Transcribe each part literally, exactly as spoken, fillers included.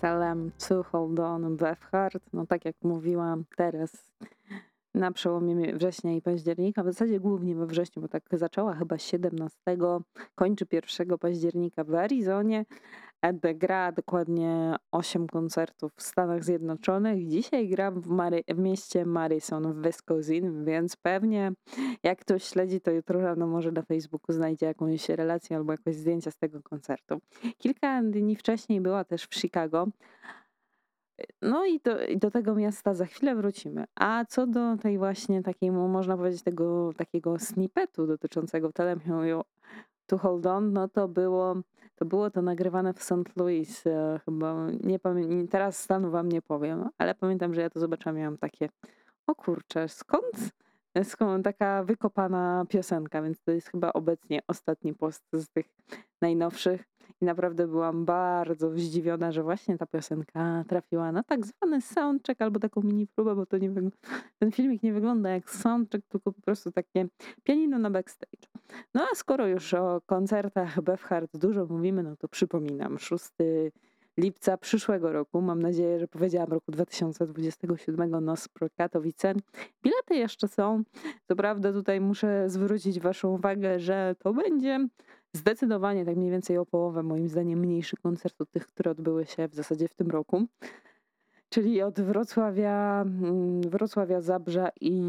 Tell 'em to hold on Beefheart. No tak jak mówiłam teraz na przełomie mie września i października, w zasadzie głównie we wrześniu, bo tak zaczęła chyba siedemnastego, kończy pierwszego października w Arizonie. Ed gra dokładnie osiem koncertów w Stanach Zjednoczonych. Dzisiaj gra w Mary w mieście Madison w Wisconsin, więc pewnie jak ktoś śledzi, to jutro rano może na Facebooku znajdzie jakąś relację albo jakieś zdjęcia z tego koncertu. Kilka dni wcześniej była też w Chicago. No i do i do tego miasta za chwilę wrócimy. A co do tej właśnie takiej, mo można powiedzieć, tego takiego snippetu dotyczącego Tell 'em you to hold on, no to było to było to nagrywane w Saint Louis, e, chyba nie pamię teraz stanu wam nie powiem, ale pamiętam, że ja to zobaczyłam, miałam takie: "O kurczę, skąd skąd taka wykopana piosenka?" Więc to jest chyba obecnie ostatni post z tych najnowszych i naprawdę byłam bardzo zdziwiona, że właśnie ta piosenka trafiła na tak zwany soundcheck albo taką mini próbę, bo to nie wyg ten filmik nie wygląda jak soundcheck, tylko po prostu takie pianino na backstage. No a skoro już o koncertach Beefheart dużo mówimy, no to przypominam, szóstego lipca przyszłego roku, mam nadzieję, że powiedziałam roku dwa tysiące dwudziestego siódmego, Nospro Katowice. Bilety jeszcze są. Co prawda tutaj muszę zwrócić waszą uwagę, że to będzie zdecydowanie tak mniej więcej o połowę moim zdaniem mniejszy koncert od tych, które odbyły się w zasadzie w tym roku. Czyli od Wrocławia, mm, Wrocławia, Zabrza i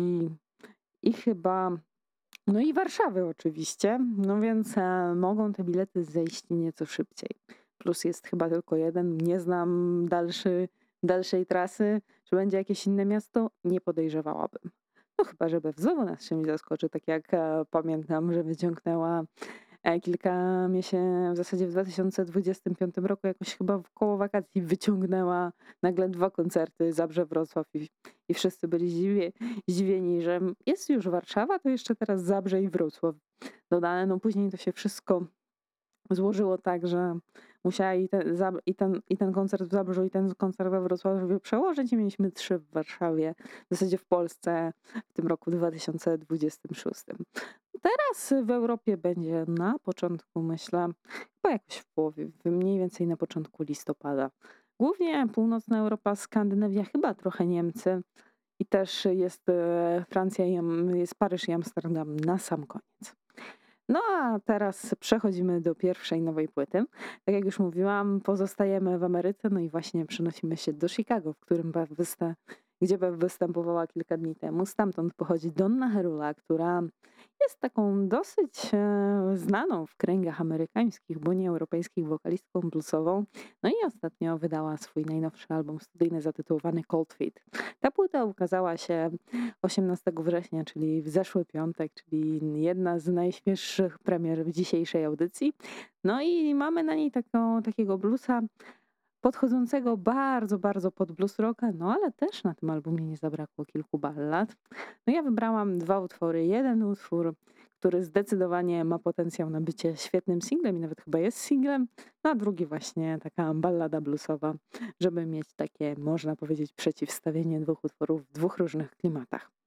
i chyba no i Warszawy oczywiście. No więc, e, mogą te bilety zejść nieco szybciej. Plus jest chyba tylko jeden. Nie znam dalszy dalszej trasy. Czy będzie jakieś inne miasto? Nie podejrzewałabym. No chyba, że Bev znowu nas czymś zaskoczy, tak jak, e, pamiętam, że wyciągnęła, e, kilka miesię w zasadzie w dwa tysiące dwudziestym piątym roku jakoś chyba w koło wakacji wyciągnęła nagle dwa koncerty Zabrze, Wrocław i i wszyscy byli zdziwie zdziwieni, że jest już Warszawa, to jeszcze teraz Zabrze i Wrocław dodane. No później to się wszystko złożyło tak, że musiała i ten zab i ten i ten koncert w Zabrzu, i ten koncert we Wrocławiu przełożyć i mieliśmy trzy w Warszawie, w zasadzie w Polsce w tym roku dwa tysiące dwudziestym szóstym. Teraz w Europie będzie na początku, myślę, chyba jakoś w połowie, w mniej więcej na początku listopada. Głównie północna Europa, Skandynawia, chyba trochę Niemcy i też jest, e, Francja i Am jest Paryż i Amsterdam na sam koniec. No a teraz przechodzimy do pierwszej nowej płyty. Tak jak już mówiłam, pozostajemy w Ameryce, no i właśnie przenosimy się do Chicago, w którym Bev wysta gdzie Bev występowała kilka dni temu. Stamtąd pochodzi Donna Herula, która jest taką dosyć, e, znaną w kręgach amerykańskich, bo nie europejskich, wokalistką bluesową. No i ostatnio wydała swój najnowszy album studyjny zatytułowany Cold Feet. Ta płyta ukazała się osiemnastego września, czyli w zeszły piątek, czyli jedna z najświeższych premier w dzisiejszej audycji. No i mamy na niej taką takiego bluesa podchodzącego bardzo, bardzo pod blues rocka, no ale też na tym albumie nie zabrakło kilku ballad. No ja wybrałam dwa utwory. Jeden utwór, który zdecydowanie ma potencjał na bycie świetnym singlem i nawet chyba jest singlem, no a drugi właśnie taka ballada bluesowa, żeby mieć takie, można powiedzieć, przeciwstawienie dwóch utworów w dwóch różnych klimatach.